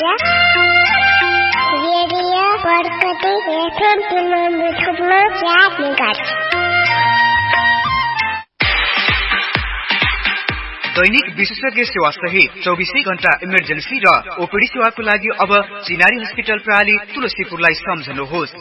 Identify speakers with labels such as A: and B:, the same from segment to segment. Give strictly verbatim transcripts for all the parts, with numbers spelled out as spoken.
A: Radio Barkati FM तुलना चार megahertz.
B: दैनिक विशेषज्ञ सेवा सहित चौबीसै घण्टा इमर्जेन्सी र ओपीडी सेवाको लागि अब चिनारी हस्पिटल प्रणाली तुलसीपुरलाई सम्झनुहोस्।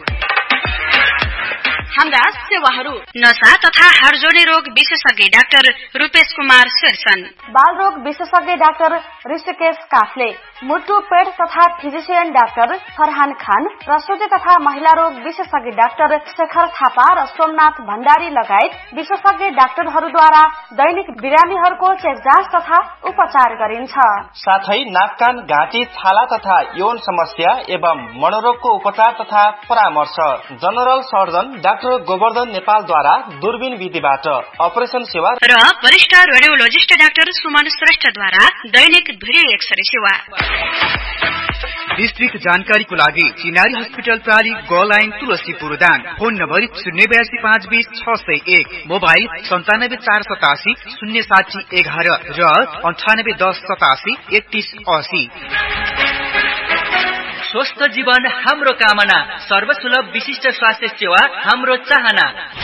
C: हाम्रा सेवाहरू नशा तथा हाडजोडी रोग विशेषज्ञ डाक्टर रूपेश कुमार शेरसन,
D: बाल रोग विशेषज्ञ डाक्टर ऋषिकेश काफले, मुटु पेट तथा फिजिशियन डाक्टर फरहान खान, प्रसुति तथा महिला रोग विशेषज्ञ डाक्टर शेखर थापा र सोमनाथ भण्डारी लगायत विशेषज्ञ डाक्टरहरूद्वारा दैनिक बिरामीहरूको चेक जाँच तथा उपचार गरिन्छ।
E: साथै नाक कान घाँटी छाला तथा यौन समस्या एवं मनोरोगको उपचार तथा परामर्श जनरल सर्जन डाक्टर गोवर्धन नेपालद्वारा दूरबीन विधिबाट अपरेसन सेवा
C: र वरिष्ठ रेडियोलोजिस्ट डाक्टर सुमन श्रेष्ठद्वारा दैनिक भिडियो एक्सरे सेवा।
B: विस्तृत जानकारीको लागि चिनारी हस्पिटल प्रणाली ग line Tulsipur Dang. Phone number शून्य बयासी पाँच बीस छ सय एक, मोबाइल सन्तानब्बे चार सतासी शून्य साठी एघार र अन्ठानब्बे दस सतासी एकतीस असी।
F: स्वस्थ जीवन हाम्रो कामना, सर्वसुलभ विशिष्ट स्वास्थ्य सेवा हाम्रो चाहना।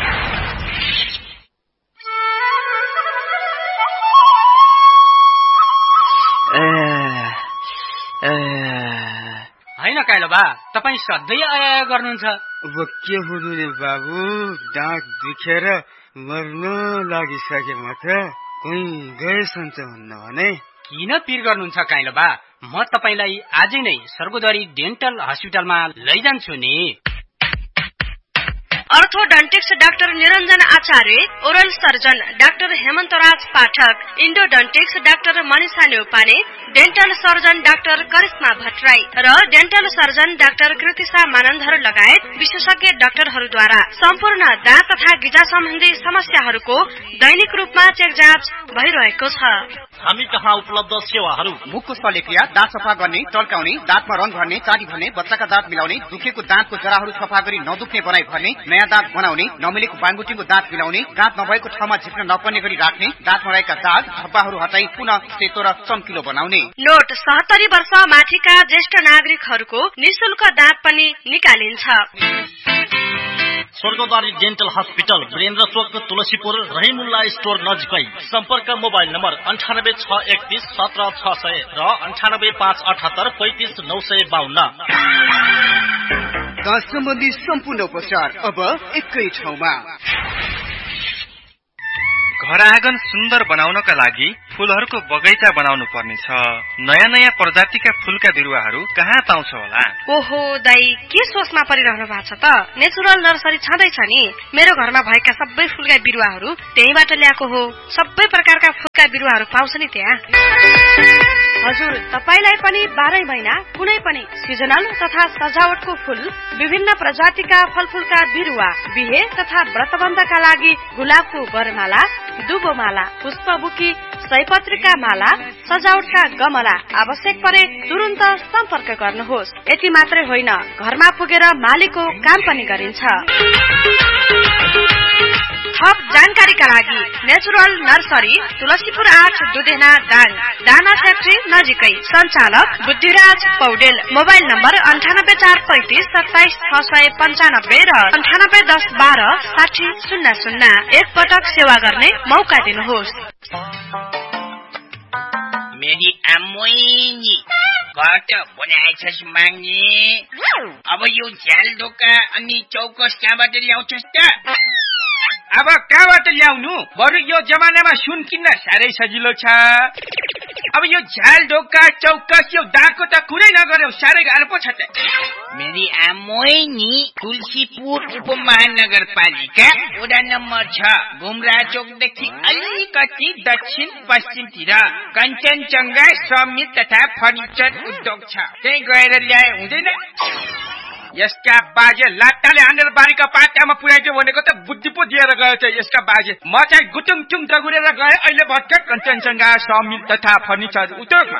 G: हैन काइलो बा, तपाई सधैँ आया गर्नुहुन्छ।
H: अब के हुनु नि बाबु, डाँट दुखेर मर्न लागिसके म त। कोही गएसन्छ भन्न भने।
G: किन पिर गर्नुहुन्छ काइलो बा, म तपाईलाई आजै नै सर्गोदरी डेन्टल हस्पिटलमा लैजान्छु नि।
C: अर्थोडन्टिक्स डाक्टर निरञ्जन आचार्य, ओरल सर्जन डाक्टर हेमन्तराज पाठक, इन्डोडन्टिक्स doctor Manisha Neupane, dental surgeon doctor Karishma Bhattarai र dental surgeon doctor Kritisha Manandhar लगायत विशेषज्ञ डाक्टरहरूद्वारा सम्पूर्ण दाँत तथा गिजा सम्बन्धी समस्याहरूको दैनिक रूपमा चेक जाँच भइरहेको छ।
I: हामी कहाँ उपलब्ध सेवाहरू:
B: मुखको शल्यक्रिया, दाँत सफा गर्ने, टल्काउने, दाँतमा रंग भर्ने, चाटी भर्ने, बच्चाका दाँत मिलाउने, दुखेको दाँतको जराहरू सफा गरी नदुख्ने बनाई भर्ने, नयाँ दाँत बनाउने, नमिलेको बानबुटिङको दाँत मिलाउने, दाँत नभएको ठाउँमा झिक्न नपर्ने गरी राख्ने, दाँतमा रहेका दाग धब्बाहरू हटाई पुनः सेतो र चम्किलो बनाउने।
C: नोट सत्तरी वर्ष माथिका ज्येष्ठ नागरिकहरूको निशुल्क दाँत पनि निकालिन्छ।
I: स्वर्गद्वारी डेन्टल हस्पिटल, वीरेन्द्र चोक, तुलसीपुर, रहिमुल्ला स्टोर नजिकै। सम्पर्क मोबाइल नम्बर अन्ठानब्बे छ एकतीस सत्र छ सय र अन्ठानब्बे पाँच अठहत्तर पैंतिस नौ सय बाहन्न।
B: दाँत सम्बन्धी सम्पूर्ण उपचार अब एकै ठाउँमा।
J: घर आँगन सुन्दर बनाउनका लागि फूलहरूको बगैँचा बनाउनु पर्नेछ। नयाँ नयाँ प्रजातिका फूलका बिरुवाहरू कहाँ पाउँछ होला?
C: ओहो दाई, के सोचमा परिरहनु भएको छ त? नेचुरल नर्सरी छँदैछ नि। मेरो घरमा भएका सबै फूलका बिरुवाहरू त्यहीबाट ल्याएको हो। सबै प्रकारका फूलका बिरुवाहरू पाउँछ नि त्यहाँ। हजुर, तपाईलाई पनि बाह्रै महिना कुनै पनि सिजनल तथा सजावटको फूल, विभिन्न प्रजातिका फलफूलका बिरुवा, बिहे तथा व्रतबन्धका लागि गुलाबको बरमाला, दुबोमाला, पुष्पबुकी, सयपत्रीका माला, सजावटका गमला आवश्यक परे तुरुन्त सम्पर्क गर्नुहोस्। यति मात्रै होइन, घरमा पुगेर मालीको काम पनि गरिन्छ। थप जानकारीका लागि नेचुरल नर्सरी, तुलसीपुर आठ, दुधेना दाङ, दाना फ्याक्ट्री नजिकै। सञ्चालक बुद्धिराज पौडेल। मोबाइल नम्बर अन्ठानब्बे चार पैंतिस सत्ताइस छ सय पन्चानब्बे र अन्ठानब्बे दस बाह्र साठी शून्य शून्य। एक पटक सेवा गर्ने मौका दिनुहोस्।
K: मेरी आमोइनी घट बनाएछस् माग्ने। अब यो झ्याल ढोका अनि चौकस कहाँबाट ल्याउँछस् त?
L: अब कहाँबाट ल्याउनु? बरु यो जमानामा सुन किन्न साह्रै सजिलो छ। अब यो झ्याल ढोका चौकस यो दाको त कुरै नगर्यो, साह्रै गाह्रो पो छ त।
K: मेरी आमोइनी तुलसीपुर उपमहानगरपालिका वडा नम्बर छ, घुमरा चोकदेखि अलिकति दक्षिण पश्चिमतिर कञ्चनजङ्घा समित तथा फर्निचर उद्योग छ। त्यही गएर ल्याए हुँदैन? यसका बाजे लाट्टाले हानेर बारीका पाटामा पुर्याइदियो भनेको त बुद्धि पो दिएर गयो त यसका बाजे। म चाहिँ गुटुङ चुङ दगुरेर गए अहिले भर्खर कञ्चनजङ्घा समिल तथा फर्निचर उद्योगमा।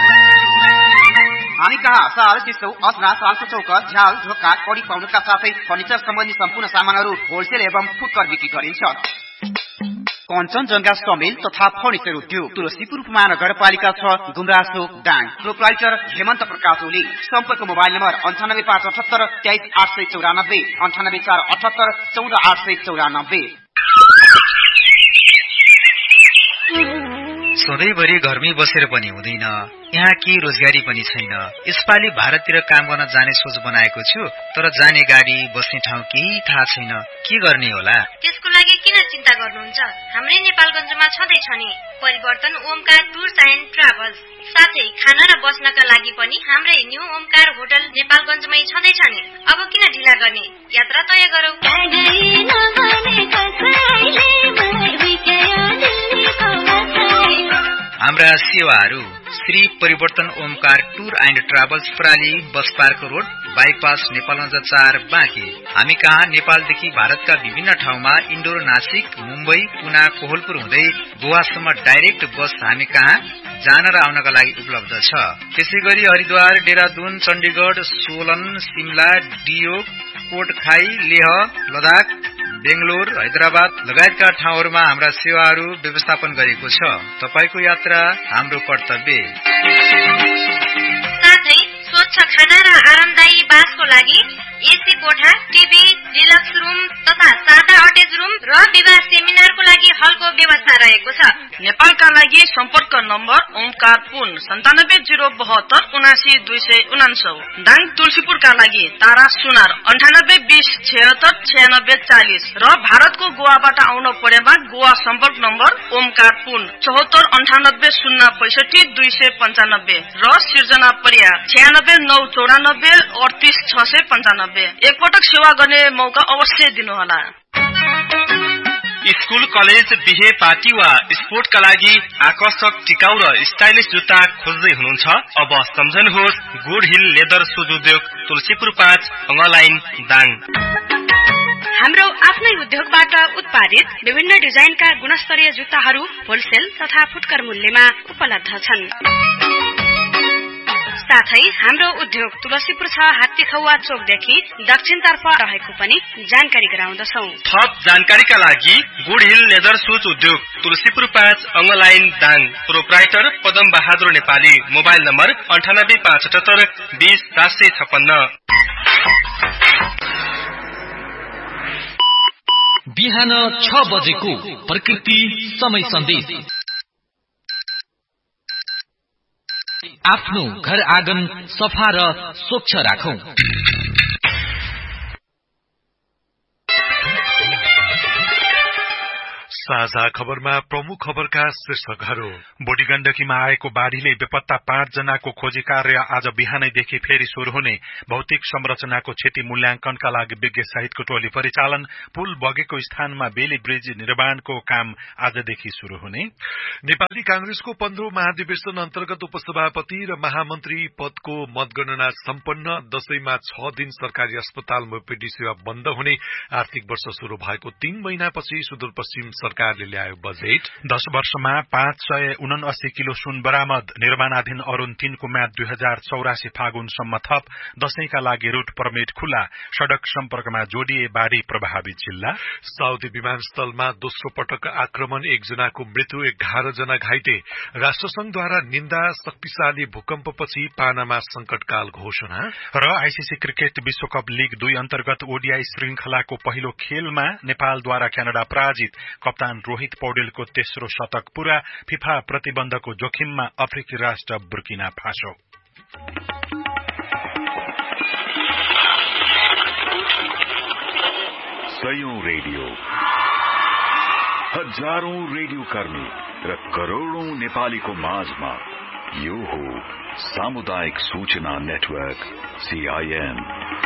B: हामी कहाँ साल चिसो, असना, सालको चौका, झ्याल ढोका, कडी पाउनुका साथै फर्निचर सम्बन्धी सम्पूर्ण सामानहरू होलसेल एवं फुटकर बिक्री गरिन्छ। कञ्चनजंघा समिल तथा फर्निचर उद्योग तुलसीपुर महानगरपालिका छ गुमरासो दाङ प्रोप्राइटर हेमन्त प्रकाश ओली सम्पर्क मोबाइल नम्बर अन्ठानब्बे पाँच अठहत्तर तेइस आठ सय चौरानब्बे अन्ठानब्बे चार अठहत्तर चौध आठ सय चौरानब्बे।
M: सधैँभरि घरमै बसेर पनि हुँदैन, यहाँ केही रोजगारी पनि छैन। यसपालि भारततिर काम गर्न जाने सोच बनाएको छु, तर जाने गाडी बस्ने ठाउँ केही थाहा छैन। के गर्ने होला?
C: त्यसको लागि किन चिन्ता गर्नुहुन्छ? हाम्रै नेपालगञ्जमा छँदैछ नि परिवर्तन ओमकार टुर्स एन्ड ट्राभल्स। साथै खाना र बस्नका लागि पनि हाम्रै न्यू ओमकार होटल नेपालगञ्जमै छँदैछ नि। अब किन ढिला गर्ने, यात्रा तय गरौँ।
M: हाम्रा सेवाहरू श्री परिवर्तन Omkar tour and travels प्राली bus park road bypass Nepalgunj चार बाँके। हामी कहाँ नेपालदेखि भारतका विभिन्न ठाउँमा इन्डोर नासिक मुम्बई पुना कोहलपुर हुँदै गोवासम्म डाइरेक्ट बस हामी कहाँ जान र आउनका लागि उपलब्ध छ। त्यसै गरी हरिद्वार देहरादून चण्डीगढ सोलन सिमला डियोक कोटखाई लेह लद्दाख बेंगलोर हैदराबाद लगायतका ठाउँहरूमा हाम्रा सेवाहरू व्यवस्थापन गरेको छ। तपाईको यात्रा हाम्रो कर्तव्य।
C: साथै स्वच्छ खाना र आरामदायी बासको लागि एसी कोठा, टिभी, डिलक्स रुम तथा सादा अट्याच रुम र विवाह सेमिनारको लागि हलको व्यवस्था रहेको छ।
F: नेपालका लागि सम्पर्क नम्बर ओमकार पुन सन्तानब्बे जिरो बहत्तर उनासी दुई सय उनान्सौ। दाङ तुलसीपुरका लागि तारा सुनार अन्ठानब्बे बीस छिहत्तर छयानब्बे चालिस र भारतको गोवाबाट आउन परेमा गोवा सम्पर्क नम्बर ओमकार पुन चौहत्तर अन्ठानब्बे शून्य पैसठी दुई सय पञ्चानब्बे र सिर्जना परिया छयानब्बे नौ चौरानब्बे अडतिस छ सय पञ्चानब्बे। एकपटक सेवा गर्ने मौका अवश्य दिनुहोला।
J: स्कूल कलेज बिहे पार्टी वा स्पोर्टका लागि आकर्षक टिकाउ र स्टाइलिश जुत्ता खोज्दै हुनुहुन्छ? अब सम्झनुहोस् गुड हिल लेदर सुज उद्योग तुलसीपुर पाँच अङ्गलाइन दाङ।
D: हाम्रो आफ्नै उद्योगबाट उत्पादित विभिन्न डिजाइनका गुणस्तरीय जुत्ताहरू होलसेल तथा फुटकर मूल्यमा उपलब्ध छन्। साथै हाम्रो उद्योग तुलसीपुर छ हात्तीखौवा चोकदेखि दक्षिणतर्फ रहेको पनि जानकारी गराउँदछौ।
J: थप जानकारीका लागि गुड हिल लेदर सुज उद्योग तुलसीपुर पाँच अङ्गलाइन Dang proprietor Padam Bahadur Nepali. Mobile number अन्ठानब्बे पाँच अठहत्तर बीस सात सय छप्पन्न।
N: बिहान छ बजेको प्रकृति समय सन्देश। आफ्नो घर आँगन सफा र स्वच्छ राखौं।
O: साझा खबरमा प्रमुख खबरका शीर्षकहरू। बुढी गण्डकीमा आएको बाढ़ीले बेपत्ता पाँच जनाको खोजी कार्य आज बिहानैदेखि फेरि शुरू हुने। भौतिक संरचनाको क्षति मूल्याङ्कनका लागि विज्ञ सहितको टोली परिचालन। पुल बगेको स्थानमा बेली ब्रिज निर्माणको काम आजदेखि शुरू हुने। नेपाली कांग्रेसको पन्ध्रौं महाधिवेशन अन्तर्गत उपसभापति र महामन्त्री पदको मतगणना सम्पन्न। दशैंमा छ दिन सरकारी अस्पतालमा ओपीडी सेवा बन्द हुने। आर्थिक वर्ष शुरू भएको तीन महिनापछि सुदूरपश्चिम सरकारले ल्यायो बजेट।
J: दश वर्षमा पाँच सय उनासी किलो सुन बरामद। निर्माणाधीन अरूण तीनको म्याद दुई हजार चौरासी फागुनसम्म थप। दशैंका लागि रूट परमिट खुला। सड़क सम्पर्कमा जोडिए बाढ़ी प्रभावित जिल्ला।
O: साउदी विमानस्थलमा दोस्रो पटक आक्रमण, एकजनाको मृत्यु, एघार जना घाइते। राष्ट्रसंघद्वारा निन्दा, शक्तिशाली भूकम्पपछि पानामा संकटकाल घोषणा।
J: र आईसीसी क्रिकेट विश्वकप लीग दुई अन्तर्गत ओडीआई श्रृंखलाको पहिलो खेलमा नेपालद्वारा क्यानाडा पराजित। कप्तान रोहित पौडेलको तेस्रो शतक पूरा। फिफा प्रतिबन्धको जोखिममा अफ्रिकी राष्ट्र बुर्किना फासो।
P: सयौं रेडियो, हजारौं रेडियो कर्मी र करोड़ौं नेपालीको माझमा यो हो सामुदायिक सूचना नेटवर्क सीआईएन।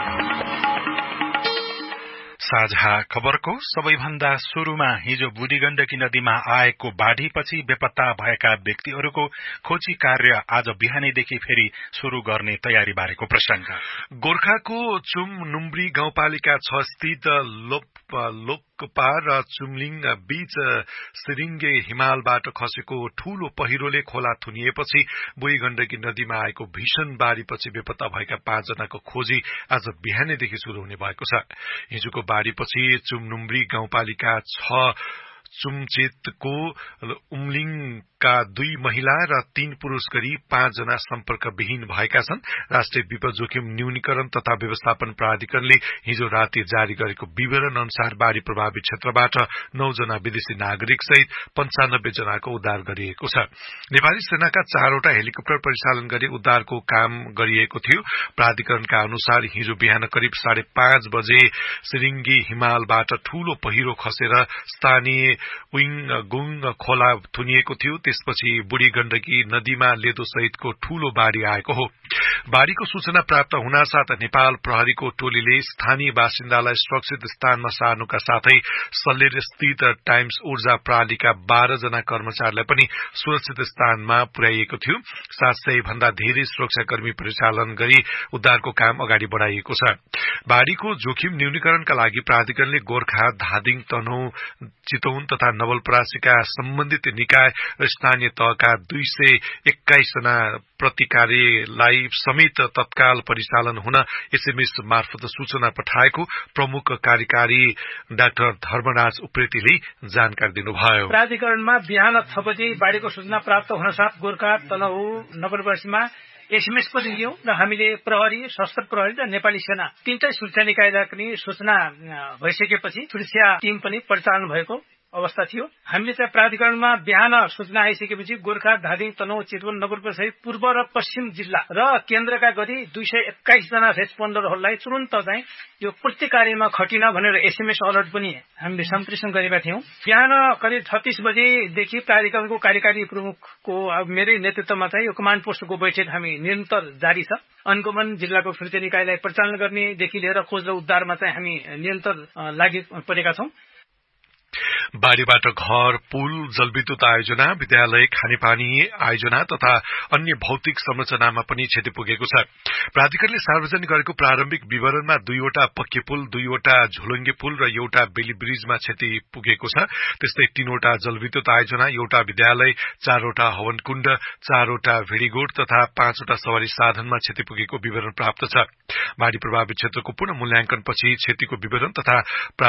J: साझा खबरको सबैभन्दा शुरूमा हिजो बुढी गण्डकी नदीमा आएको बाढ़ीपछि बेपत्ता भएका व्यक्तिहरूको खोजी कार्य आज बिहानैदेखि फेरि शुरू गर्ने तयारी बारेको प्रसंग।
O: गोर्खाको चुम नुम्ब्री गाउँपालिका छ स्थित लोकपा र चुमलिङ बीच सिरिङ्गे हिमालबाट खसेको ठूलो पहिरोले खोला थुनिएपछि बुढी गण्डकी नदीमा आएको भीषण बाढ़ीपछि बेपत्ता भएका पाँचजनाको खोजी आज बिहानैदेखि शुरू हुने भएको छ। हिजोको बाढ़ीपछि चुमनुम्ब्री गाउँपालिका छ चुम्चेतको उमलिङका दुई महिला र तीन पुरूष गरी पाँचजना सम्पर्कविहीन भएका छन्। राष्ट्रिय विपद जोखिम न्यूनीकरण तथा व्यवस्थापन प्राधिकरणले हिजो राति जारी गरेको विवरण अनुसार बाढ़ी प्रभावित क्षेत्रबाट नौजना विदेशी नागरिक सहित पञ्चानब्बे जनाको उद्धार गरिएको छ। नेपाली सेनाका चारवटा हेलिकप्टर परिचालन गरी उद्धारको काम गरिएको थियो। प्राधिकरणका अनुसार हिजो बिहान करिब साढे पाँच बजे सिरिङ्गी हिमालबाट ठूलो पहिरो खसेर स्थानीय उइङ गुङ खोला थुनिएको थियो। त्यसपछि बुढी गण्डकी नदीमा लेदो सहितको ठूलो बाढ़ी आएको हो। बाढ़ीको सूचना प्राप्त हुनासाथ नेपाल प्रहरीको टोलीले स्थानीय बासिन्दालाई सुरक्षित स्थानमा सार्नुका साथै सल्लेर स्थित टाइम्स ऊर्जा प्रणालीका बाह्र जना कर्मचारीलाई पनि सुरक्षित स्थानमा पुर्याइएको थियो। सात सय भन्दा धेरै सुरक्षाकर्मी परिचालन गरी उद्धारको काम अगाडि बढ़ाइएको छ। बाढ़ीको जोखिम न्यूनीकरणका लागि प्राधिकरणले गोर्खा, धादिङ, तनहुँ, चितौन तथा नवलपरासीका सम्बन्धित निकाय र स्थानीय तहका दुई सय एक्काइस जना प्रतिकारीलाई समेत तत्काल परिचालन हुन एसएमएस मार्फत सूचना पठाएको प्रमुख कार्यकारी डाक्टर धर्मराज उप्रेतीले जानकारी दिनुभयो।
Q: प्राधिकरणमा बिहान छ बजे बाढ़ीको सूचना प्राप्त हुनसाथ गोर्खा, तनहुँ, नवलपरासीमा एसएमएस पनि दियौं र हामीले प्रहरी, सशस्त्र प्रहरी र नेपाली सेना तीनटै सुरक्षा निकायलाई पनि सूचना भइसकेपछि सुरक्षा टिम पनि परिचालन भएको अवस्था थियो। हामीले चाहिँ प्राधिकरणमा बिहान सूचना आइसकेपछि गोर्खा, धादिङ, तनहुँ, चितवन, नवलपरासी पूर्व र पश्चिम जिल्ला र केन्द्रका गरी दुई सय एक्काइस जना रेस्पोन्डरहरूलाई तुरन्त चाहिँ यो प्रतिकार्यमा खटिन भनेर एसएमएस अलर्ट पनि हामीले सम्प्रेषण गरेका थियौं। बिहान करिब छत्तीस बजेदेखि प्राधिकरणको कार्यकारी प्रमुखको मेरै नेतृत्वमा चाहिँ यो कमान्ड पोस्टको बैठक हामी निरन्तर जारी छ। अनुगमन जिल्लाको सुरक्षा निकायलाई परिचालन गर्नेदेखि लिएर खोज र उद्धारमा चाहिँ हामी निरन्तर लागि परेका छौं।
O: बाढ़ीबाट घर, पुल, जलविद्युत आयोजना, विद्यालय, खानेपानी आयोजना तथा अन्य भौतिक संरचनामा पनि क्षति पुगेको छ। प्राधिकरणले सार्वजनिक गरेको प्रारम्भिक विवरणमा दुईवटा पक्की पुल, दुईवटा झोलुङ्गे पुल र एउटा बेली ब्रिजमा क्षति पुगेको छ। त्यस्तै तीनवटा जलविद्युत आयोजना, एउटा विद्यालय, चारवटा हवनकुण्ड, चारवटा भेडीगोठ तथा पाँचवटा सवारी साधनमा क्षति पुगेको विवरण प्राप्त छ। बाढ़ी प्रभावित क्षेत्रको पुनः मूल्याङ्कनपछि क्षतिको विवरण तथा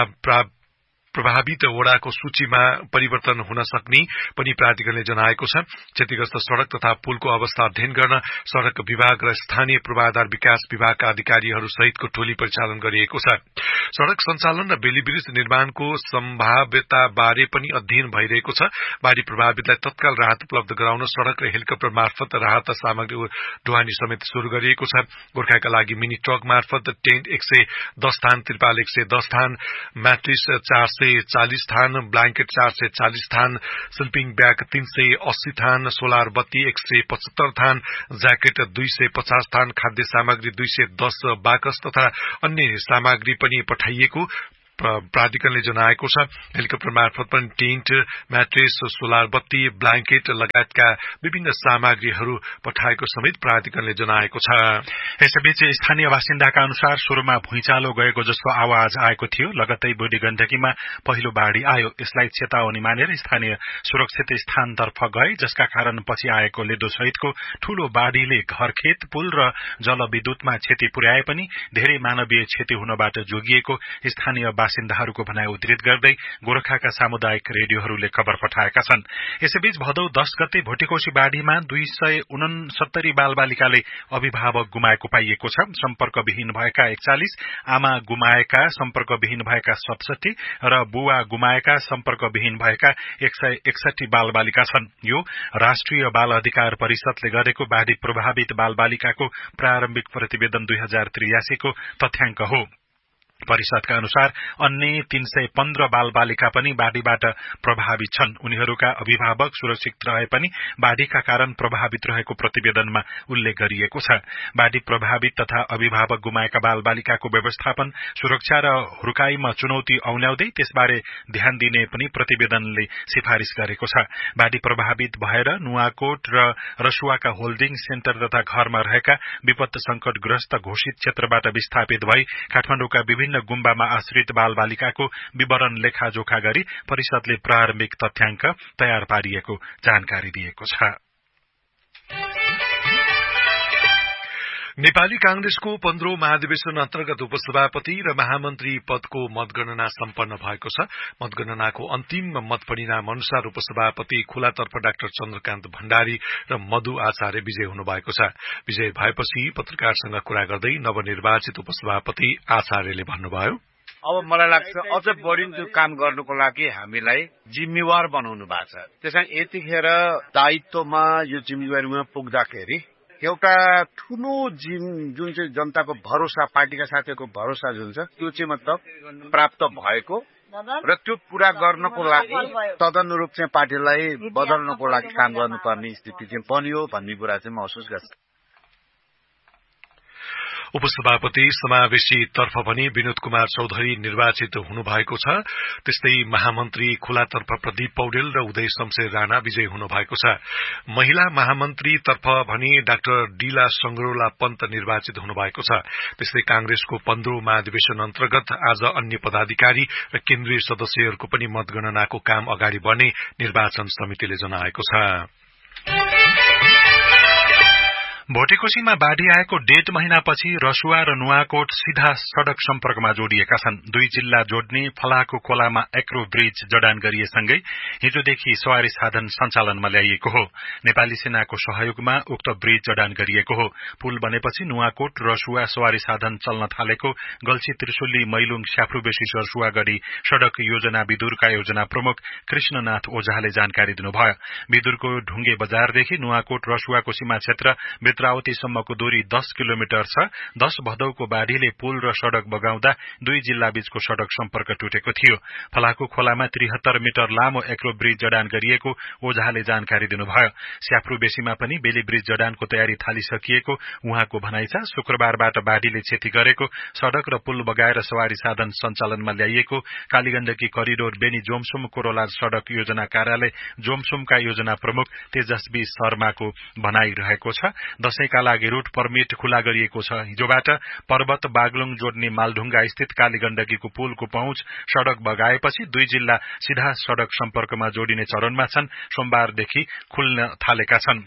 O: प्रभावित वडाको सूचीमा परिवर्तन हुन सक्ने पनि प्राधिकरणले जनाएको छ। क्षतिग्रस्त सड़क तथा पुलको अवस्था अध्ययन गर्न सड़क विभाग र स्थानीय पूर्वाधार विकास विभागका अधिकारीहरू सहितको टोली परिचालन गरिएको छ। सड़क सञ्चालन र बेली ब्रिज निर्माणको सम्भाव्यता बारे पनि अध्ययन भइरहेको छ। बाढ़ी प्रभावितलाई तत्काल राहत उपलब्ध गराउन सड़क र हेलिकप्टर मार्फत राहत सामग्री ढुवानी समेत शुरू गरिएको छ। गोर्खाका लागि मिनी ट्रक मार्फत टेन्ट एक सय दस थान, त्रिपाल एक सय दस थान, म्याट्रिस चार सय चालीस थान, ब्ल्याङ्केट चार सय चालीस थान, स्लिपिङ ब्याग तीन सय अस्सी थान, सोलर बत्ती एक सय पचहत्तर थान, ज्याकेट दुई सय पचास थान, खाद्य सामग्री दुई सय दस बाकस तथा अन्य सामग्री पनि पठाइएको प्राधिकरणले जनाएको छ। हेलिकप्टर मार्फत पनि टेन्ट, म्याट्रेस, सोलर बत्ती, ब्ल्याङ्केट लगायतका विभिन्न सामग्रीहरू पठाएको समेत प्राधिकरणले जनाएको छ।
J: यसैबीच स्थानीय बासिन्दाका अनुसार शुरूमा भुइँचालो गएको जस्तो आवाज आएको थियो। लगत्तै बुढी गण्डकीमा पहिलो बाढ़ी आयो। यसलाई चेतावनी मानेर स्थानीय सुरक्षित स्थानतर्फ गए, जसका कारण पछि आएको लेदो सहितको ठूलो बाढ़ीले घरखेत, पुल र जलविद्युतमा क्षति पुर्याए पनि धेरै मानवीय क्षति हुनबाट जोगिएको स्थानीय बासिन्दाहरूको भनाइ उद्धृत गर्दै गोरखाका सामुदायिक रेडियोहरूले खबर पठाएका छन्। यसैबीच भदौ दस गते भोटेकोशी बाढ़ीमा दुई सय उनसत्तरी बालबालिकाले अभिभावक गुमाएको पाइएको छ। सम्पर्कविहीन भएका एकचालिस, आमा गुमाएका सम्पर्कविहीन भएका सतसठी र बुवा गुमाएका सम्पर्कविहीन भएका एक सय एकसठी बालबालिका छन्। यो राष्ट्रिय बाल अधिकार परिषदले गरेको बाढ़ी प्रभावित बालबालिकाको प्रारम्भिक प्रतिवेदन दुई हजार त्रियासीको तथ्याङ्क हो। परिषदका अनुसार अन्य तीन सय पन्ध्र बालबालिका पनि बाढ़ीबाट प्रभावित छन्। उनीहरूका अभिभावक सुरक्षित रहे पनि बाढ़ीका कारण प्रभावित रहेको प्रतिवेदनमा उल्लेख गरिएको छ। बाढ़ी प्रभावित तथा अभिभावक गुमाएका बालबालिकाको व्यवस्थापन, सुरक्षा र हुर्काईमा चुनौती औल्याउँदै त्यसबारे ध्यान दिने पनि प्रतिवेदनले सिफारिश गरेको छ। बाढ़ी प्रभावित भएर नुवाकोट र रसुवाका होल्डिङ सेन्टर तथा घरमा रहेका विपद संकटग्रस्त घोषित क्षेत्रबाट विस्थापित भई काठमाडौँका विभिन्न गुम्बामा आश्रित बालबालिकाको विवरण लेखाजोखा गरी परिषदले प्रारम्भिक तथ्याङ्क तयार पारिएको जानकारी दिएको छ।
O: नेपाली कांग्रेसको पन्ध्रौं महाधिवेशन अन्तर्गत उपसभापति र महामन्त्री पदको मतगणना सम्पन्न भएको छ। मतगणनाको अन्तिम मत परिणाम अनुसार उपसभापति खुलातर्फ डाक्टर चन्द्रकान्त भण्डारी र मधु आचार्य विजय हुनुभएको छ। विजय भएपछि पत्रकारसँग कुरा गर्दै नवनिर्वाचित उपसभापति आचार्यले भन्नुभयो,
R: अब मलाई लाग्छ अझ बढी त्यो काम गर्नुको लागि हामीलाई जिम्मेवार बनाउनु भएको छ। त्यसैले यतिखेर दायित्वमा यो जिम्मेवारीमा पुग्दाखेरि एउटा ठूलो जिम जुन चाहिँ जनताको भरोसा, पार्टीका साथीहरूको भरोसा जुन छ त्यो चाहिँ मतलब प्राप्त भएको र त्यो पूरा गर्नको लागि तदनुरूप चाहिँ पार्टीलाई बदल्नको लागि काम गर्नुपर्ने स्थिति चाहिँ बन्यो भन्ने कुरा चाहिँ महसुस गर्छु।
O: उपसभापति समावेशी तर्फ पनि विनोद कुमार चौधरी निर्वाचित हुनुभएको छ। त्यस्तै महामन्त्री खुलातर्फ प्रदीप पौडेल र उदय शमशेर राणा विजयी हुनुभएको छ। महिला महामन्त्री तर्फ भने डाक्टर डीला संग्रोला पन्त निर्वाचित हुनुभएको छ। त्यस्तै कांग्रेसको पन्ध्रौं महाधिवेशन अन्तर्गत आज अन्य पदाधिकारी र केन्द्रीय सदस्यहरूको पनि मतगणनाको काम अगाडि बढ्ने निर्वाचन समितिले जनाएको छ। भोटेकोशीमा बाढ़ी आएको डेढ महिनापछि रसुवा र नुवाकोट सीधा सड़क सम्पर्कमा जोडिएका छन्। दुई जिल्ला जोड्ने फलाको खोलामा एक्रो ब्रिज जडान गरिएसँगै हिजोदेखि सवारी साधन सञ्चालनमा ल्याइएको हो। नेपाली सेनाको सहयोगमा उक्त ब्रिज जडान गरिएको हो। पुल बनेपछि नुवाकोट रसुवा सवारी साधन चल्न थालेको गल्छी त्रिशुली मैलुङ स्याफ्रुबेसी सरसुवा गढी सड़क योजना विदुरका योजना प्रमुख कृष्णनाथ ओझाले जानकारी दिनुभयो। विदुरको ढुङ्गे बजारदेखि नुवाकोट रसुवाको सीमा क्षेत्र चित्रावतीसम्मको दूरी दस किलोमिटर छ। दस भदौको बाढ़ीले पुल र सड़क बगाउँदा दुई जिल्ला बीचको सड़क सम्पर्क टुटेको थियो। फलाको खोलामा त्रिहत्तर मिटर लामो एक्रो ब्रिज जडान गरिएको ओझाले जानकारी दिनुभयो। स्याफ्रुबेसीमा पनि बेली ब्रिज जडानको तयारी थालिसकिएको उहाँको भनाइ छ। शुक्रबारबाट बाढ़ीले क्षति गरेको सड़क र पुल बगाएर सवारी साधन सञ्चालनमा ल्याइएको कालीगण्डकी करिडोर बेनी जोमसुम कोरोला सड़क योजना कार्यालय जोमसुमका योजना प्रमुख तेजस्वी शर्माको भनाइ रहेको छ। दशैंका लागि रूट परमिट खुला गरिएको छ। हिजोबाट पर्वत बागलुङ जोड्ने मालढुङ्गा स्थित कालीगण्डकीको पुलको पहुँच सड़क बगाएपछि दुई जिल्ला सीधा सड़क सम्पर्कमा जोडिने चरणमा छन्। सोमबारदेखि खुल्न थालेका छन्।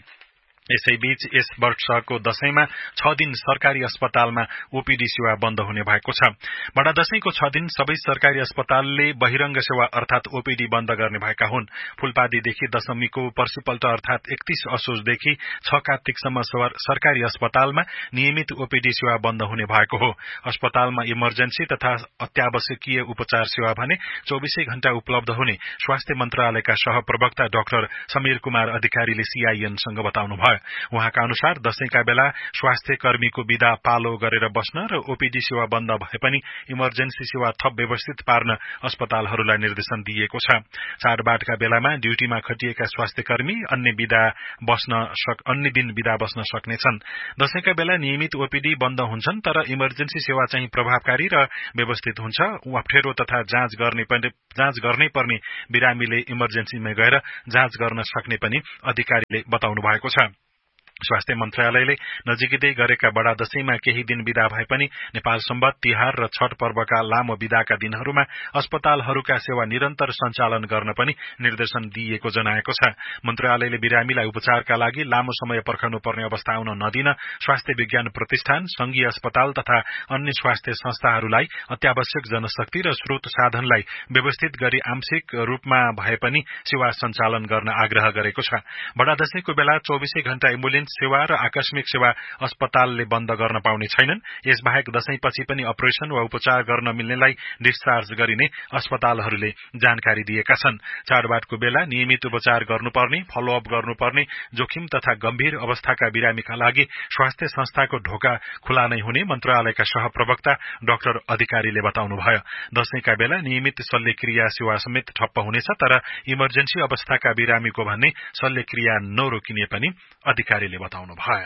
O: यसैबीच यस वर्षको दशैंमा छ दिन सरकारी अस्पतालमा ओपीडी सेवा बन्द हुने भएको छ। बडा दशैंको छ दिन सबै सरकारी अस्पतालले बहिरंग सेवा अर्थात ओपीडी बन्द गर्ने भएका हुन्। फुलपातीदेखि दशमीको पर्सिपल्ट अर्थात एकतीस असोजदेखि छ कार्तिकसम्म सरकारी अस्पतालमा नियमित ओपीडी सेवा बन्द हुने भएको हो। अस्पतालमा इमर्जेन्सी तथा अत्यावश्यकीय उपचार सेवा भने चौबीसै घण्टा उपलब्ध हुने स्वास्थ्य मन्त्रालयका सहप्रवक्ता डाक्टर समीर कुमार अधिकारीले सीआईएनसँग बताउनुभयो। उहाँका अनुसार दशैंका बेला स्वास्थ्य कर्मीको विदा पालो गरेर बस्न र ओपीडी सेवा बन्द भए पनि इमर्जेन्सी सेवा थप व्यवस्थित पार्न अस्पतालहरूलाई निर्देशन दिएको छ। चाडबाडका बेलामा ड्यूटीमा खटिएका स्वास्थ्य कर्मी अन्य विदा बस्न सक अन्य दिन विदा बस्न सक्नेछन्। दशैंका बेला नियमित ओपीडी बन्द हुन्छन् तर इमर्जेन्सी सेवा चाहिँ प्रभावकारी र व्यवस्थित हुन्छ। अप्ठ्यारो तथा जाँच गर्ने जाँच गर्नै पर्ने बिरामीले इमर्जेन्सीमा गएर जाँच गर्न सक्ने पनि अधिकारीले बताउनु भएको छ। स्वास्थ्य मन्त्रालयले नजिकै गरेका बडा दशैंमा केही दिन विदा भए पनि नेपाल सम्बत तिहार र छठ पर्वका लामो विदाका दिनहरूमा अस्पतालहरूका सेवा निरन्तर सञ्चालन गर्न पनि निर्देशन दिएको जनाएको छ। मन्त्रालयले बिरामीलाई उपचारका लागि लामो समय पर्खनुपर्ने अवस्था आउन नदिन स्वास्थ्य विज्ञान प्रतिष्ठान, संघीय अस्पताल तथा अन्य स्वास्थ्य संस्थाहरूलाई अत्यावश्यक जनशक्ति र स्रोत साधनलाई व्यवस्थित गरी आंशिक रूपमा भए पनि सेवा सञ्चालन गर्न आग्रह गरेको छ। बडा दशैंको बेला चौबीसै घण्टा एम्बुलेन्स सेवा र आकस्मिक सेवा अस्पतालले बन्द गर्न पाउने छैनन्। यसबाहेक दशैंपछि पनि अपरेशन वा उपचार गर्न मिल्नेलाई डिस्चार्ज गरिने अस्पतालहरूले जानकारी दिएका छन्। चाडबाडको बेला नियमित उपचार गर्नुपर्ने, फलोअप गर्नुपर्ने जोखिम तथा गम्भीर अवस्थाका बिरामीका लागि स्वास्थ्य संस्थाको ढोका खुला नै हुने मन्त्रालयका सहप्रवक्ता डाक्टर अधिकारीले बताउनुभयो। दशैंका बेला नियमित शल्यक्रिया सेवा समेत ठप्प हुनेछ तर इमर्जेन्सी अवस्थाका बिरामीको भन्ने शल्यक्रिया नरोकिने पनि अधिकारीले बताउनु भयो।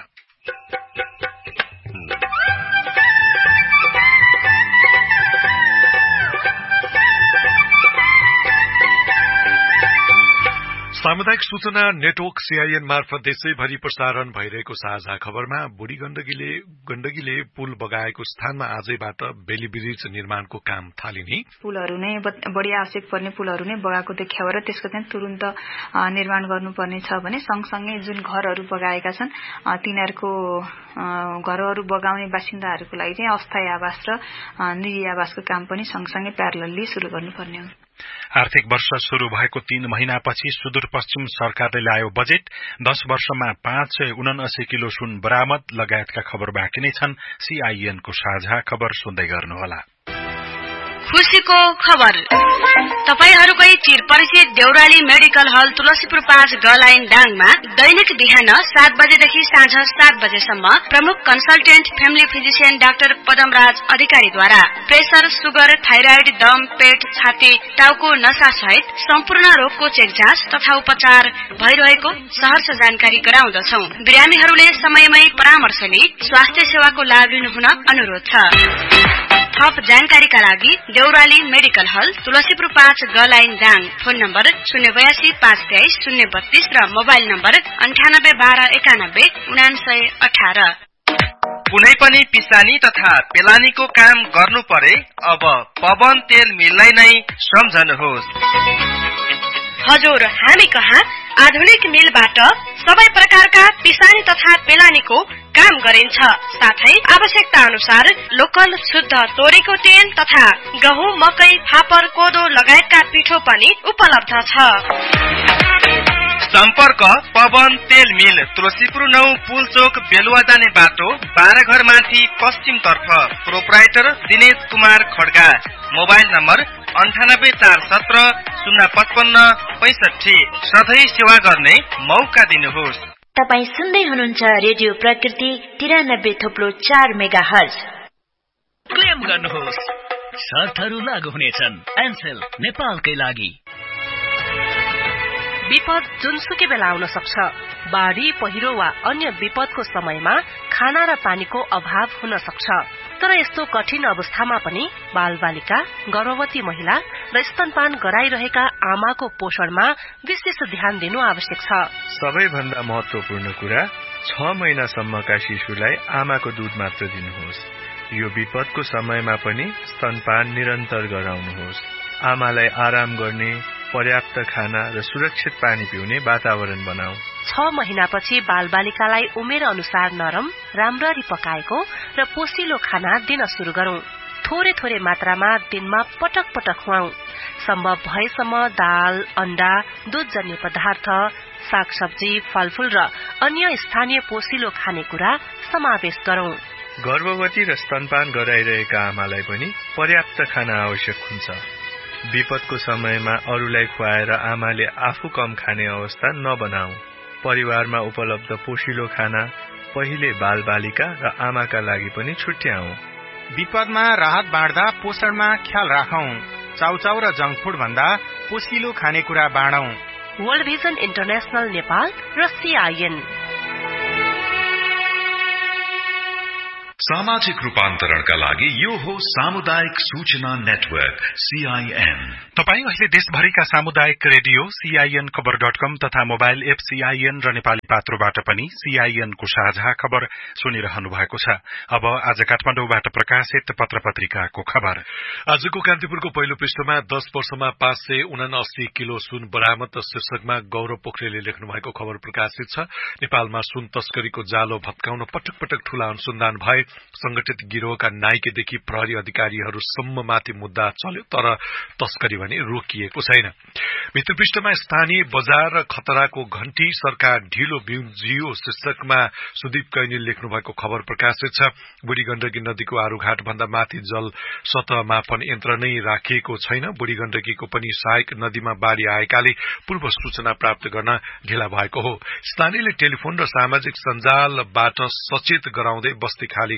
O: सामुदायिक सूचना नेटवर्क सीआईएन मार्फत देशैभरि प्रसारण भइरहेको साझा खबरमा बुढी गण्डकीले गण्डकीले पुल बगाएको स्थानमा आजैबाट बेली ब्रिज निर्माणको काम थालिने,
S: पुलहरू नै बढी आवश्यक पर्ने पुलहरू नै बगाएको देखियो र त्यसको चाहिँ तुरुन्त निर्माण गर्नुपर्ने छ भने सँगसँगै जुन घरहरू बगाएका छन् तिनीहरूको घरहरू बगाउने बासिन्दाहरूको लागि चाहिँ अस्थायी आवास र निजी आवासको काम पनि सँगसँगै प्यारलली शुरू गर्नुपर्ने हो।
O: आर्थिक वर्ष शुरू भएको तीन महिनापछि सुदूरपश्चिम सरकारले ल्यायो बजेट। दश वर्षमा पाँच सय उनासी किलो सुन बरामद लगायतका खबर बाँकी नै छन्। सीआईएनको साझा खबर सुन्दै गर्नुहोला।
C: खुशीको खबर तपाईहरूकै चिर परिचित देउराली मेडिकल हल तुलसीपुर पाँच गलाइन डाङमा दैनिक बिहान सात बजेदेखि साँझ सात बजेसम्म प्रमुख consultant family physician doctor Padamraj अधिकारीद्वारा प्रेसर, सुगर, थाइराइड, दम, पेट, छाती, टाउको नसा सहित सम्पूर्ण रोगको चेक जाँच तथा उपचार भइरहेको सहर्ष जानकारी गराउँदछौ। बिरामीहरूले समयमै परामर्श लिई स्वास्थ्य सेवाको लाभ लिनुहुन अनुरोध छ। थप जानकारीका लागि देउराली मेडिकल हल तुलसीपुर पाँच गलाइन दाङ, फोन नम्बर शून्य बयासी पाँच तेइस शून्य बत्तीस र मोबाइल नम्बर अन्ठानब्बे बाह्र एकानब्बे उनासय अठार।
E: कुनै पनि पिसानी तथा पेलानीको काम गर्नु परे अब पवन तेल मिललाई नै सम्झनुहोस्।
C: हजुर, हामी कहाँ आधुनिक मिलबाट सबै प्रकारका पिसानी तथा पेलानीको काम गरिन्छ। साथै आवश्यकता अनुसार लोकल शुद्ध तोरीको तेल तथा गहुँ, मकै, फापर, कोदो लगायतका पिठो पनि उपलब्ध छ।
E: सम्पर्क पवन तेल मिल, तुलसीपुर नौ पुलचोक बेलुवा जाने बाटो, बाह्र घर माथि पश्चिम तर्फ। Proprietor Dinesh Kumar Kharga. Mobile number अन्ठानब्बे चार सत्र शून्य पचपन्न पैसठी। सधैँ सेवा गर्ने मौका दिनुहोस्।
T: तपाई सुन्दै हुनुहुन्छ रेडियो प्रकृति तिरानब्बे थोप्लो चार मेगा हर्ज।
N: क्लेम गर्नुहोस्, शर्तहरू लागू हुनेछन्। एनसेल नेपालकै लागि।
U: विपद जुनसुकै बेला आउन सक्छ। बाढ़ी, पहिरो वा अन्य विपदको समयमा खाना र पानीको अभाव हुन सक्छ। तर यस्तो कठिन अवस्थामा पनि बालबालिका, गर्भवती महिला र स्तनपान गराइरहेका आमाको पोषणमा विशेष ध्यान दिनु आवश्यक छ।
V: सबैभन्दा महत्वपूर्ण कुरा, छ महिनासम्मका शिशुलाई आमाको दूध मात्र दिनुहोस्। यो विपदको समयमा पनि स्तनपान निरन्तर गराउनुहोस्। आमालाई आराम गर्ने, पर्याप्त खाना र सुरक्षित पानी पिउने वातावरण बनाऊ।
U: छ महिनापछि बालबालिकालाई उमेर अनुसार नरम, राम्ररी पकाएको र पोसिलो खाना दिन शुरू गरौं। थोरै थोरै मात्रामा दिनमा पटक पटक खुवाऊ। सम्भव भएसम्म दाल, अण्डा, दूधजन्य पदार्थ, सागसब्जी, फलफूल र अन्य स्थानीय पोसिलो खानेकुरा समावेश गरौं।
V: गर्भवती र स्तनपान गराइरहेका आमालाई पनि पर्याप्त खाना आवश्यक हुन्छ। विपदको समयमा अरूलाई खुवाएर आमाले आफू कम खाने अवस्था नबनाऊ। परिवारमा उपलब्ध पोषिलो खाना पहिले बालबालिका र आमाका लागि पनि छुट्याऊ।
W: विपदमा राहत बाँड्दा पोषणमा ख्याल राखौं। चाउचाउ र जंक फूड भन्दा पोषिलो खानेकुरा बाँडौं।
U: वर्ल्ड भिजन इन्टरनेशनल नेपाल र सीआईएन।
P: सामाजिक रूपान्तरणका लागि यो हो सामुदायिक सूचना नेटवर्क सीआईएन।
J: तपाई अहिले देशभरिका सामुदायिक रेडियो सीआईएन खबर डट कम तथा मोबाइल एप सीआईएन र नेपाली पात्रोबाट पनि सीआईएनको साझा खबर सुनिरहनु भएको छ। अब आज काठमाडौँबाट प्रकाशित पत्र पत्रिकाको खबर।
O: आजको कान्तिपुरको पहिलो पृष्ठमा दश वर्षमा पाँच सय उनासी किलो सुन बरामद शीर्षकमा गौरव पोखरेलले लेख्नु भएको खबर प्रकाशित छ। नेपालमा सुन तस्करीको जालो भत्काउन पटक पटक ठूला अनुसन्धान भए संगठित गिरोहका नाइकेदेखि प्रहरी अधिकारीहरूसम्ममाथि मुद्दा चल्यो, तर तस्करी भने रोकिएको छैन। भित्रपृष्ठमा स्थानीय बजार र खतराको घण्टी, सरकार ढिलो बिउजियो शीर्षकमा सुदीप कैनी लेख्नु भएको खबर प्रकाशित छ। बुढी गण्डकी नदीको आरूघाट भन्दा माथि जल सतह मापन यन्त्र नै राखिएको छैन। बुढी गण्डकीको पनि सहायक नदीमा बाढ़ी आएकाले पूर्व सूचना प्राप्त गर्न ढिला भएको हो। स्थानीयले टेलिफोन र सामाजिक सञ्जालबाट सचेत गराउँदै बस्ती खाली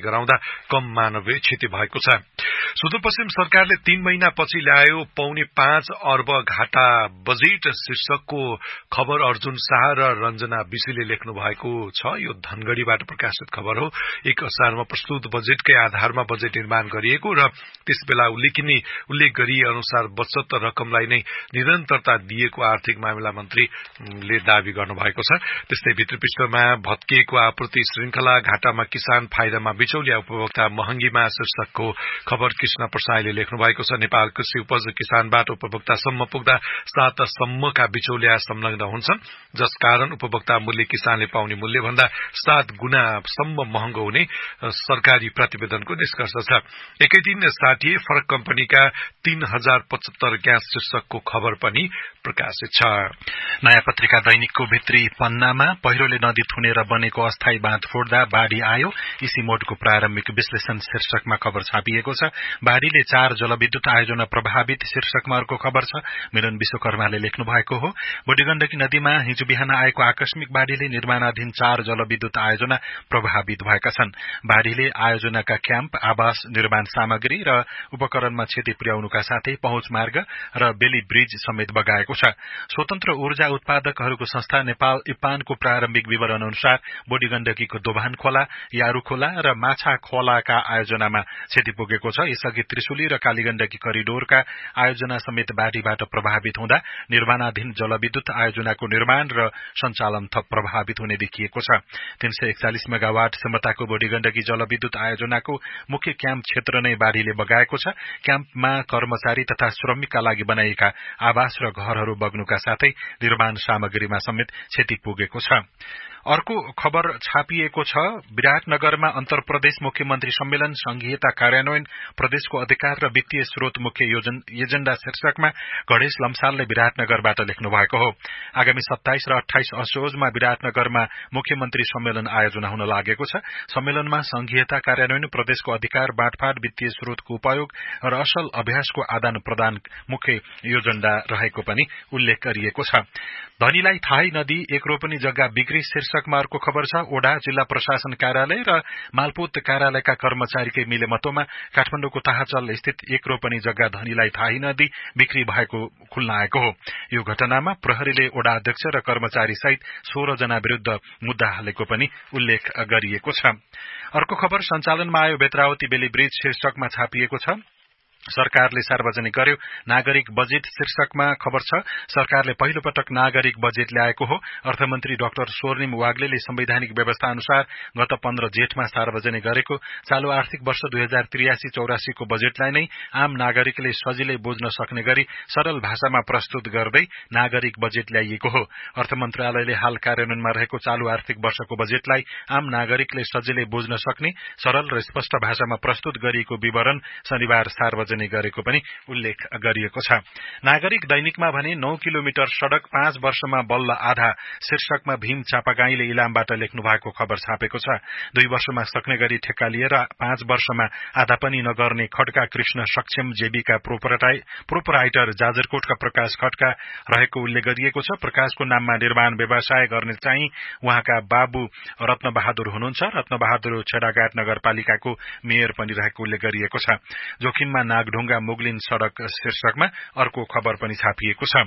O: गराउँदा कम मानवीय क्षति भएको छ। सुदूरपश्चिम सरकारले तीन महिना पछि ल्यायो पौने पाँच अर्ब घाटा बजेट शीर्षकको खबर अर्जुन शाह र रञ्जना विशीले लेख्नु भएको छ। यो धनगढ़ीबाट प्रकाशित खबर हो। एक असारमा प्रस्तुत बजेटकै आधारमा बजेट निर्माण गरिएको र त्यसबेला उल्लेखिने उल्लेख गरिए अनुसार बचत रकमलाई नै निरन्तरता दिएको आर्थिक मामिला मन्त्रीले दावी गर्नुभएको छ। त्यस्तै भित्री पृष्ठमा भत्किएको आपूर्ति श्रृंखला, घाटामा किसान, फाइदामा बिचौलिया उपभोक्ता, महँगीमा शीर्षकको खबर कृष्ण प्रसाईले लेख्नु भएको छ। नेपाल कृषि उपज किसानबाट उपभोक्तासम्म पुग्दा सातसम्मका बिचौलिया संलग्न हुन्छन्, जसकारण उपभोक्ता मूल्य किसानले पाउने मूल्य भन्दा सात गुणासम्म महँगो हुने सरकारी प्रतिवेदनको निष्कर्ष छ। एकै दिन साठी फरक कम्पनीका तीन हजार पचहत्तर ग्यास शीर्षकको खबर पनि प्रकाशित छ।
J: नयाँ पत्रिका दैनिकको भित्री पन्नामा पहिरोले नदी थुनेर बनेको अस्थायी बाँध फोड्दा बाढ़ी आयो, इसी मोडको प्रारम्भिक विश्लेषण शीर्षकमा खबर छापिएको छ। बाढ़ीले चार जलविद्युत आयोजना प्रभावित शीर्षकमा अर्को खबर छ। मिलन विश्वकर्माले लेख्नु भएको हो। बुढीगण्डकी नदीमा हिजो बिहान आएको आकस्मिक बाढ़ीले निर्माणाधीन चार जलविद्युत आयोजना प्रभावित भएका छन्। बाढ़ीले आयोजनाका क्याम्प, आवास, निर्माण सामग्री र उपकरणमा क्षति पुर्याउनुका साथै पहुँच मार्ग र बेली ब्रिज समेत बगाएको छ। स्वतन्त्र ऊर्जा उत्पादकहरूको संस्था नेपाल इपानको प्रारम्भिक विवरण अनुसार बोडीगण्डकीको दोभान खोला, यारू खोला र माछा खोलाका आयोजनामा क्षति पुगेको छ। यसअघि त्रिशुली र कालीगण्डकी करिडोरका आयोजना समेत बाढ़ीबाट प्रभावित हुँदा निर्माणाधीन जलविद्युत आयोजनाको निर्माण र सञ्चालन थप प्रभावित हुने देखिएको छ। तीन सय एकचालिस मेगावाट क्षमताको बोडीगण्डकी जलविद्युत आयोजनाको मुख्य क्याम्प क्षेत्र नै बाढ़ीले बगाएको छ। क्याम्पमा कर्मचारी तथा श्रमिकका लागि बनाइएका आवास र घरहरू बग्नुका साथै निर्माण सामग्रीमा समेत क्षति पुगेको छ। अर्को खबर छापिएको छ। विराटनगरमा अन्तर प्रदेश मुख्यमन्त्री सम्मेलन संघीयता कार्यान्वयन, प्रदेशको अधिकार र वित्तीय स्रोत मुख्य एजेण्डा शीर्षकमा गणेश लम्सालले विराटनगरबाट लेख्नु भएको हो। आगामी सत्ताइस र अठाइस असोजमा विराटनगरमा मुख्यमन्त्री सम्मेलन आयोजना हुन लागेको छ। सम्मेलनमा संघीयता कार्यान्वयन, प्रदेशको अधिकार बाँडफाँड, वित्तीय स्रोतको उपयोग र असल अभ्यासको आदान प्रदान मुख्य एजेण्डा रहेको पनि उल्लेख गरिएको छ। धनीलाई थाहै नदी एक रोपनी जग्गा बिक्री शीर्षकमा अर्को खबर छ। ओडा, जिल्ला प्रशासन कार्यालय र मालपोत कार्यालयका कर्मचारीकै मिलेमतोमा काठमाडौँको ताहाचल स्थित एक रोपनी जग्गा धनीलाई थाहै नदी बिक्री भएको खुल्न आएको हो। यो घटनामा प्रहरीले ओडा अध्यक्ष र कर्मचारी सहित सोह्र जना विरूद्ध मुद्दा हालेको पनि उल्लेख गरिएको छ। अर्को खबर सञ्चालनमा आयो बेत्रावती बेली ब्रिज शीर्षकमा छापिएको छ। सरकारले सार्वजनिक गर्यो नागरिक बजेट शीर्षकमा खबर छ। सरकारले पहिलो पटक नागरिक बजेट ल्याएको हो। अर्थमन्त्री डाक्टर स्वर्णिम वाग्लेले संवैधानिक व्यवस्था अनुसार गत पन्ध्र जेठमा सार्वजनिक गरेको चालू आर्थिक वर्ष दुई हजार त्रियासी चौरासीको बजेटलाई नै आम नागरिकले सजिलै बुझ्न सक्ने गरी सरल भाषामा प्रस्तुत गर्दै नागरिक बजेट ल्याइएको हो। अर्थ मन्त्रालयले हाल कार्यान्वयनमा रहेको चालू आर्थिक वर्षको बजेटलाई आम नागरिकले सजिलै बुझ्न सक्ने सरल र स्पष्ट भाषामा प्रस्तुत गरिएको विवरण शनिबार सार्वजनिक गरेको पनि उल्लेख गरिएको छ। नागरिक दैनिकमा भने नौ किलोमिटर सड़क पाँच वर्षमा बल्ल आधा शीर्षकमा भीम चापागाईले इलामबाट लेख्नु भएको खबर छापेको छ। दुई वर्षमा सक्ने गरी ठेक्का लिएर पाँच वर्षमा आधा पनि नगर्ने खड्का कृष्ण सक्षम जेबीका प्रोपराइटर जाजरकोटका प्रकाश खड्का रहेको उल्लेख गरिएको छ। प्रकाशको नाममा निर्माण व्यवसाय गर्ने चाहिँ उहाँका बाबु रत्नबहादुर हुनुहुन्छ। रत्नबहादुर छेडाघाट नगरपालिकाको मेयर पनि रहेको उल्लेख गरिएको छ। जोखिममा नागढुङ्गा मुगलिन सड़क शीर्षकमा अर्को खबर पनि छापिएको छ।